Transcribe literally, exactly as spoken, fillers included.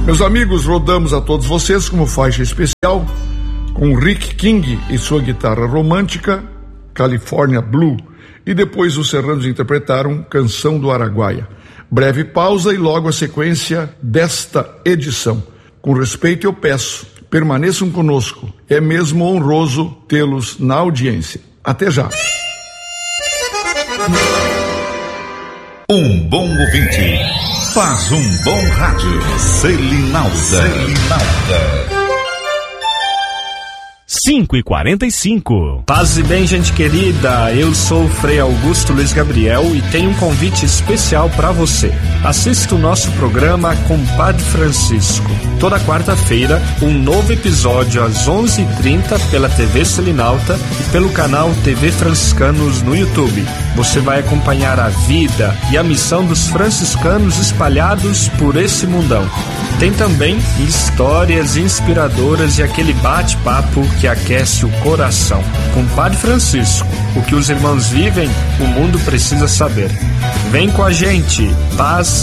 Meus amigos, rodamos a todos vocês como faixa especial com Rick King e sua guitarra romântica, California Blue, e depois os Serranos interpretaram Canção do Araguaia. Breve pausa e logo a sequência desta edição. Com respeito eu peço, permaneçam conosco, é mesmo honroso tê-los na audiência. Até já. Um bom ouvinte faz um bom rádio. Selinalda. Selinalda. cinco e quarenta e cinco. Paz e bem, gente querida, eu sou o Frei Augusto Luiz Gabriel e tenho um convite especial para você. Assista o nosso programa Compadre Francisco. Toda quarta-feira, um novo episódio às onze e trinta pela T V Selinalta e pelo canal T V Franciscanos no YouTube. Você vai acompanhar a vida e a missão dos franciscanos espalhados por esse mundão. Tem também histórias inspiradoras e aquele bate-papo que aquece o coração. Compadre Francisco, o que os irmãos vivem, o mundo precisa saber. Vem com a gente, paz